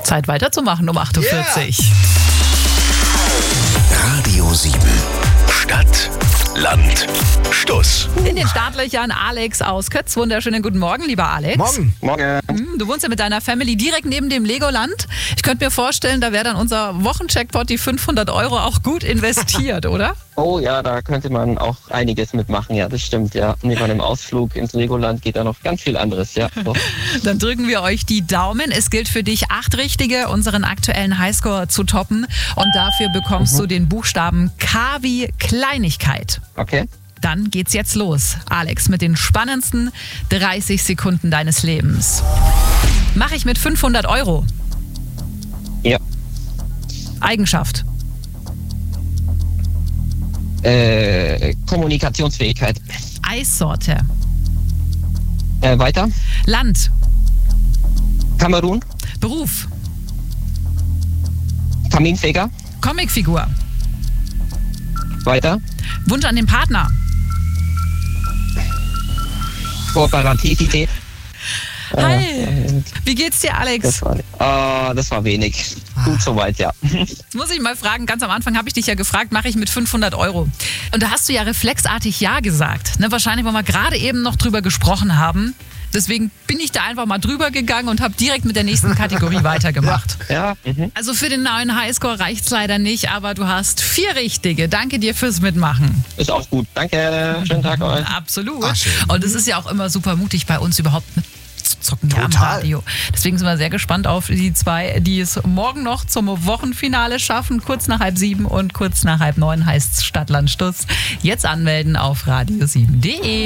Zeit weiterzumachen um 8.40 Uhr. Radio 7. Stadt, Land, Stuss. In den Startlöchern Alex aus Kötz. Wunderschönen guten Morgen, lieber Alex. Morgen. Du wohnst ja mit deiner Family direkt neben dem Legoland. Ich könnte mir vorstellen, da wäre dann unser Wochencheckpot, die 500 Euro, auch gut investiert, oder? Oh ja, da könnte man auch einiges mitmachen, ja, das stimmt, ja. Neben einem Ausflug ins Legoland geht da noch ganz viel anderes, ja. So. Dann drücken wir euch die Daumen. Es gilt für dich 8 Richtige, unseren aktuellen Highscore zu toppen. Und dafür bekommst du den Buchstaben K wie Kleinigkeit. Okay. Dann geht's jetzt los. Alex, mit den spannendsten 30 Sekunden deines Lebens. Mache ich mit 500 Euro. Ja. Eigenschaft. Kommunikationsfähigkeit. Eissorte. Weiter. Land. Kamerun. Beruf. Kaminfeger. Comicfigur. Weiter. Wunsch an den Partner. Kooperativität. Hi. Wie geht's dir, Alex? Das war wenig. Gut soweit, ja. Jetzt muss ich mal fragen, ganz am Anfang habe ich dich ja gefragt, mache ich mit 500 Euro? Und da hast du ja reflexartig Ja gesagt. Ne? Wahrscheinlich, weil wir gerade eben noch drüber gesprochen haben. Deswegen bin ich da einfach mal drüber gegangen und habe direkt mit der nächsten Kategorie weitergemacht. Ja. Also für den neuen Highscore reicht's leider nicht, aber du hast 4 Richtige. Danke dir fürs Mitmachen. Ist auch gut. Danke. Schönen Tag euch. Absolut. Schön. Und es ist ja auch immer super mutig, bei uns überhaupt mitzuzocken hier am Total. Radio. Deswegen sind wir sehr gespannt auf die 2, die es morgen noch zum Wochenfinale schaffen. Kurz nach 6:30 und kurz nach 8:30 heißt es Stadt, Land, Stuss. Jetzt anmelden auf radio7.de.